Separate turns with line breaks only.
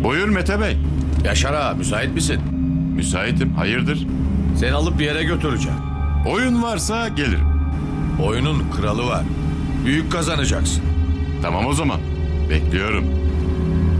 Buyur Mete Bey.
Yaşar ağa, müsait misin?
Müsaitim, hayırdır?
Seni alıp bir yere götüreceğim.
Oyun varsa gelirim.
Oyunun kralı var. Büyük kazanacaksın.
Tamam o zaman. Bekliyorum.